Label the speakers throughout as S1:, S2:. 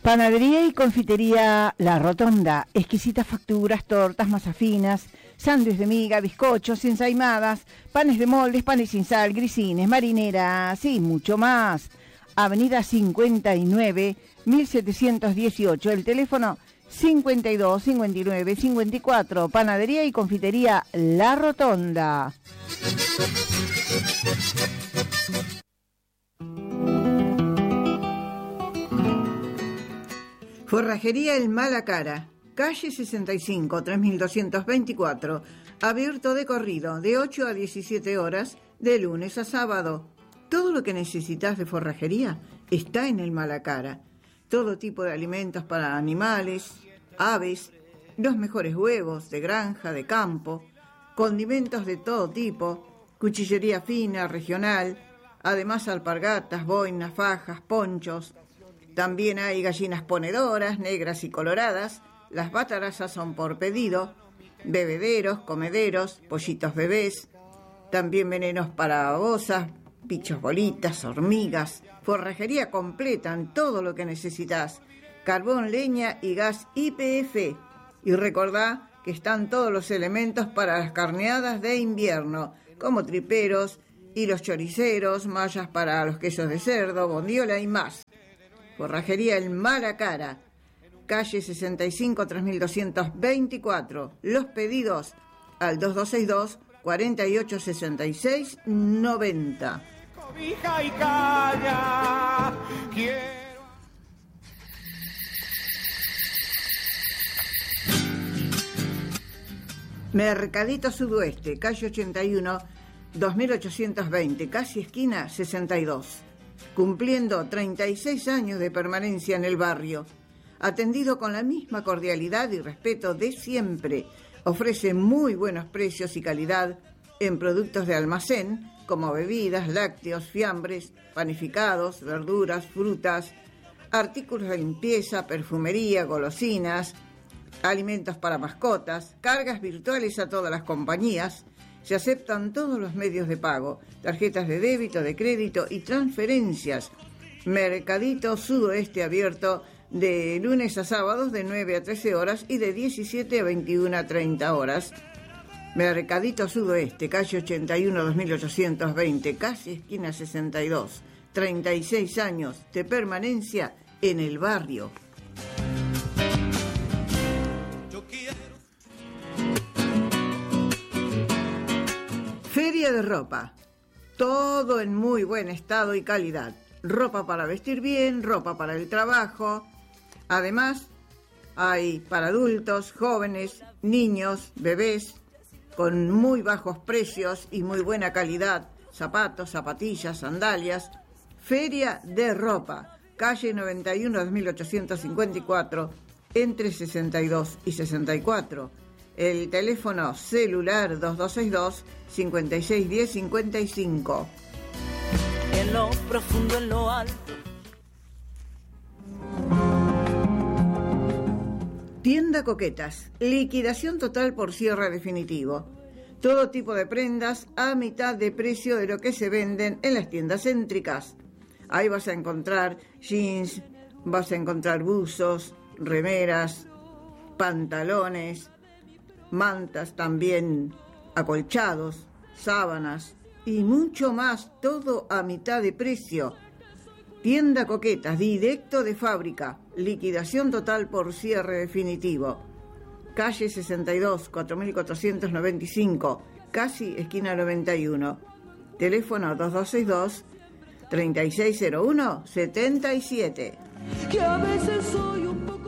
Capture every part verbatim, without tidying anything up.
S1: Panadería y confitería La Rotonda. Exquisitas facturas, tortas, masas finas, sándwiches de miga, bizcochos, ensaimadas, panes de moldes, panes sin sal, grisines, marineras y mucho más. Avenida cincuenta y nueve, mil setecientos dieciocho. El teléfono cincuenta y dos, cincuenta y nueve, cincuenta y cuatro. Panadería y confitería La Rotonda. Forrajería El Malacara, calle sesenta y cinco, tres mil doscientos veinticuatro, abierto de corrido, de ocho a diecisiete horas, de lunes a sábado. Todo lo que necesitas de forrajería está en El Malacara. Todo tipo de alimentos para animales, aves, los mejores huevos de granja, de campo, condimentos de todo tipo, cuchillería fina, regional, además alpargatas, boinas, fajas, ponchos. También hay gallinas ponedoras, negras y coloradas. Las batarazas son por pedido. Bebederos, comederos, pollitos bebés. También venenos para babosas, bichos bolitas, hormigas. Forrajería completa en todo lo que necesitas. Carbón, leña y gas I P F. Y recordá que están todos los elementos para las carneadas de invierno, como triperos, hilos choriceros, mallas para los quesos de cerdo, bondiola y más. Forrajería El Malacara, calle sesenta y cinco, tres mil doscientos veinticuatro. Los pedidos al dos dos seis dos, cuatro ocho seis seis, noventa. Cobija y caña, quiero... Mercadito Sudoeste, calle ochenta y uno, dos mil ochocientos veinte, casi esquina sesenta y dos. Cumpliendo treinta y seis años de permanencia en el barrio. Atendido con la misma cordialidad y respeto de siempre. Ofrece muy buenos precios y calidad en productos de almacén, como bebidas, lácteos, fiambres, panificados, verduras, frutas, artículos de limpieza, perfumería, golosinas, alimentos para mascotas, cargas virtuales a todas las compañías. Se aceptan todos los medios de pago, tarjetas de débito, de crédito y transferencias. Mercadito Sudoeste abierto de lunes a sábados de nueve a trece horas y de diecisiete a veintiuna a treinta horas. Mercadito Sudoeste, calle ochenta y uno, dos mil ochocientos veinte, casi esquina sesenta y dos. treinta y seis años de permanencia en el barrio. Feria de ropa, todo en muy buen estado y calidad. Ropa para vestir bien, ropa para el trabajo. Además, hay para adultos, jóvenes, niños, bebés, con muy bajos precios y muy buena calidad. Zapatos, zapatillas, sandalias. Feria de ropa, calle noventa y uno, dos mil ochocientos cincuenta y cuatro, entre sesenta y dos y sesenta y cuatro. El teléfono celular dos dos seis dos, cinco seis uno cero, cincuenta y cinco.
S2: En lo profundo, en lo alto.
S1: Tienda Coquetas. Liquidación total por cierre definitivo. Todo tipo de prendas a mitad de precio de lo que se venden en las tiendas céntricas. Ahí vas a encontrar jeans, vas a encontrar buzos, remeras, pantalones, mantas también, acolchados, sábanas y mucho más, todo a mitad de precio. Tienda Coquetas, directo de fábrica, liquidación total por cierre definitivo. Calle sesenta y dos, cuatro mil cuatrocientos noventa y cinco, casi esquina noventa y uno. Teléfono dos dos seis dos, tres seis cero uno, siete siete.
S2: Que a veces soy un poco...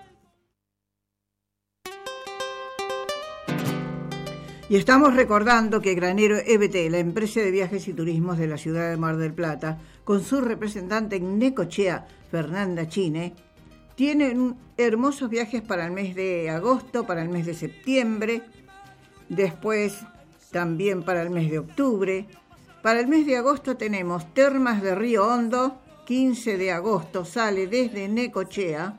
S1: Y estamos recordando que Granero E B T, la empresa de viajes y turismos de la ciudad de Mar del Plata, con su representante en Necochea, Fernanda Chine, tienen hermosos viajes para el mes de agosto, para el mes de septiembre, después también para el mes de octubre. Para el mes de agosto tenemos Termas de Río Hondo, quince de agosto, sale desde Necochea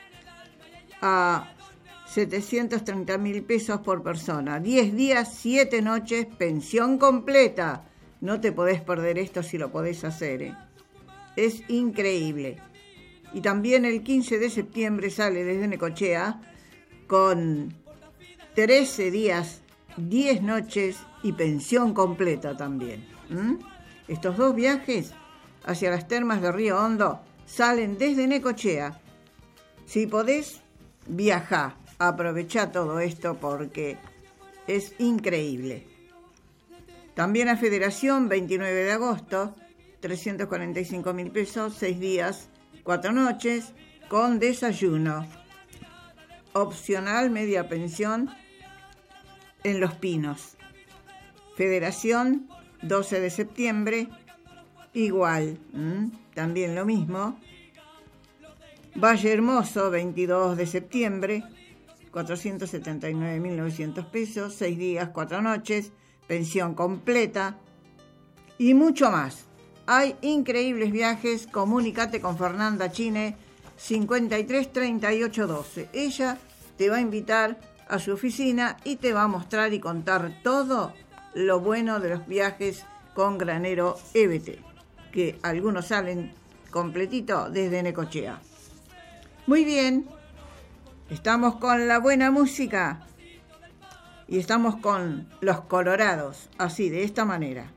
S1: a setecientos treinta mil pesos por persona. diez días, siete noches, pensión completa. No te podés perder esto si lo podés hacer, ¿eh? Es increíble. Y también el quince de septiembre sale desde Necochea con trece días, diez noches y pensión completa también. ¿Mm? Estos dos viajes hacia las termas de Río Hondo salen desde Necochea. Si podés, viajá, aprovechá todo esto porque es increíble. También a Federación, veintinueve de agosto, trescientos cuarenta y cinco mil pesos, seis días, cuatro noches, con desayuno. Opcional media pensión en Los Pinos. Federación, doce de septiembre, igual, ¿m? También lo mismo. Valle Hermoso, veintidós de septiembre, cuatrocientos setenta y nueve mil novecientos pesos, seis días, cuatro noches, pensión completa y mucho más. Hay increíbles viajes. Comunícate con Fernanda Chine, cincuenta y tres treinta y ocho doce. Ella te va a invitar a su oficina y te va a mostrar y contar todo lo bueno de los viajes con Granero E B T, que algunos salen completito desde Necochea. Muy bien, estamos con la buena música y estamos con los Colorados, así, de esta manera.